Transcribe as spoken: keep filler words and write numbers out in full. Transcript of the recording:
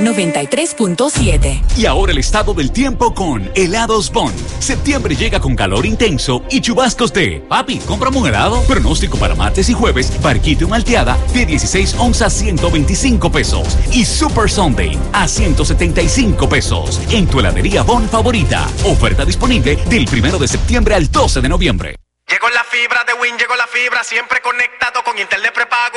noventa y tres punto siete. Y ahora el estado del tiempo con Helados Bon. Septiembre llega con calor intenso y chubascos de papi, cómprame un helado. Pronóstico para martes y jueves, barquito malteada de dieciséis onzas ciento veinticinco pesos y Super Sunday a ciento setenta y cinco pesos en tu heladería Bon favorita. Oferta disponible del primero de septiembre al doce de noviembre. Llegó la fibra de Win, llegó la fibra, siempre conectado con internet prepago.